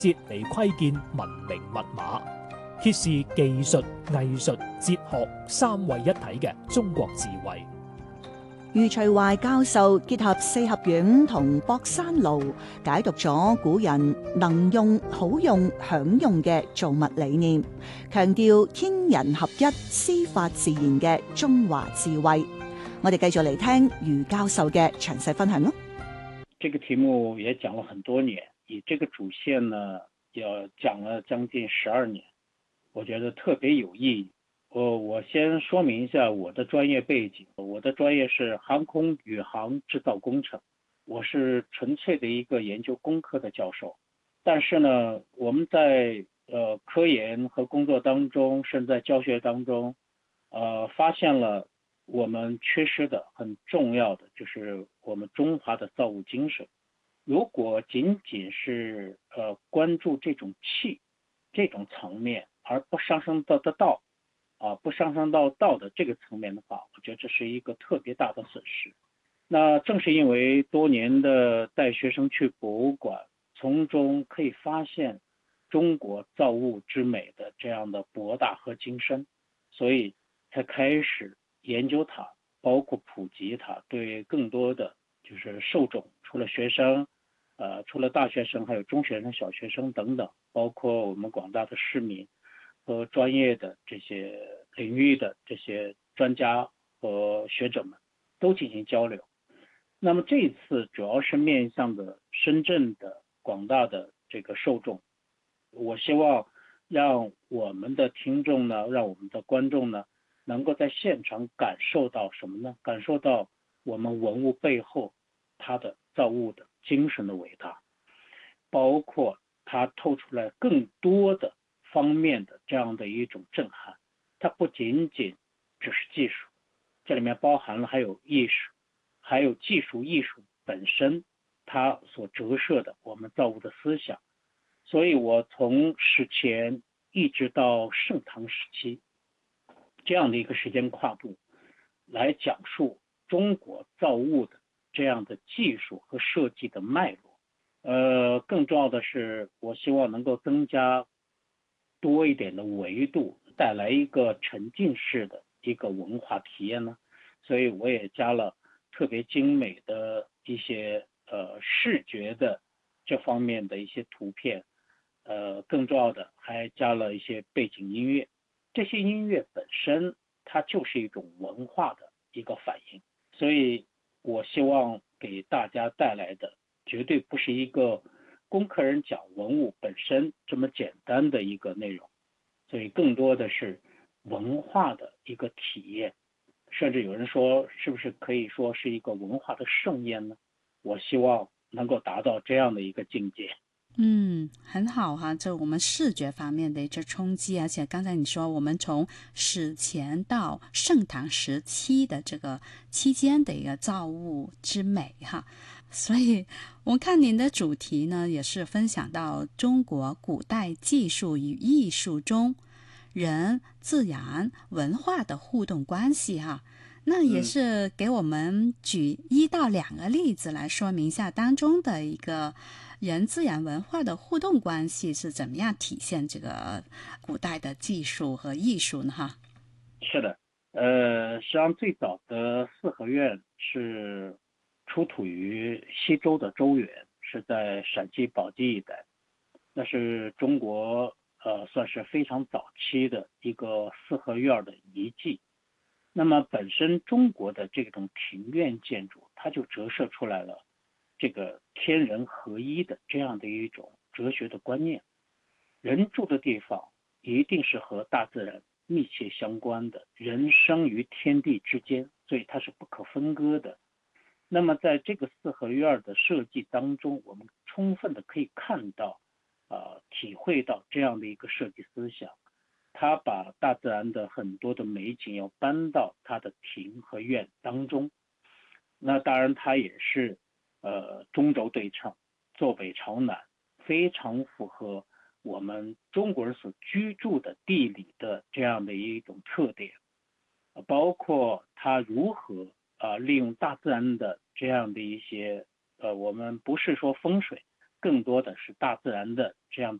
哲理窺見文明密碼，揭示技術、藝術、哲學三位一體嘅中國智慧。 余徐懷教授結合四合院同博山爐，解讀咗古人能用、好用、享用嘅造物理念，強調天人合一、師法自然嘅中華智慧。我哋繼續嚟聽余教授嘅詳細分享咯。 這個題目也講了很多年，以這個主線呢，也講了將近12年，我覺得特別有意義。我先說明一下我的專業背景，我的專業是航空宇航製造工程，我是純粹的一個研究工科的教授。但是呢，我們在科研和工作當中，甚至在教學當中，發現了我們缺失的很重要的就是我們中華的造物精神。如果僅僅是關注這種氣這種層面，而不上升到道，不上升到道的這個層面的話，我覺得這是一個特別大的損失。那正是因為多年的帶學生去博物館，從中可以發現中國造物之美的這樣的博大和精深，所以才開始研究它，包括普及它，對更多的就是受眾，除了學生，除了大學生，還有中學生、小學生等等，包括我們廣大的市民和專業的這些領域的這些專家和學者們都進行交流。那麼這一次主要是面向的深圳的廣大的這個受眾，我希望讓我們的聽眾呢，讓我們的觀眾呢，能夠在現場感受到什麼呢？感受到我們文物背後它的造物的精神的偉大，包括它透出來更多的方面的這樣的一種震撼。它不僅僅只是技術，這裡面包含了還有藝術，還有技術藝術本身它所折射的我們造物的思想。所以我從史前一直到盛唐時期這樣的一個時間跨度來講述中國造物的這樣的技術和設計的脈絡。更重要的是，我希望能夠增加多一點的維度，帶來一個沉浸式的一個文化體驗呢。所以我也加了特別精美的一些視覺的這方面的一些圖片，更重要的還加了一些背景音樂。這些音樂本身它就是一種文化的一個反應，所以我希望給大家帶來的絕對不是一個工科人講文物本身這麼簡單的一個內容，所以更多的是文化的一個體驗，甚至有人說是不是可以說是一個文化的盛宴呢？我希望能夠達到這樣的一個境界。 很好哈，就我們視覺方面的一個衝擊，而且剛才你說我們從史前到盛唐時期的這個期間的一個造物之美哈，所以我看您的主題呢也是分享到中國古代技術與藝術中人、自然、文化的互動關係哈。那也是給我們舉1到2個例子來說明一下當中的一個人自然文化的互動關係是怎麼樣體現這個古代的技術和藝術呢？哈， 是的，實際上最早的四合院是出土於西周的周原，是在陝西寶雞一帶，那是中國算是非常早期的一個四合院的遺跡。那麼本身中國的這種庭院建築，它就折射出來了這個天人合一的這樣的一種哲學的觀念。人住的地方一定是和大自然密切相關的，人生於天地之間，所以它是不可分割的。那麼在這個四合院的設計當中，我們充分的可以看到體會到這樣的一個設計思想。他把大自然的很多的美景要搬到他的庭和院當中，那當然他也是中軸對稱，坐北朝南，非常符合我們中國人所居住的地理的這樣的一種特點，包括他如何利用大自然的這樣的一些我們不是說風水， 更多的是大自然的这样的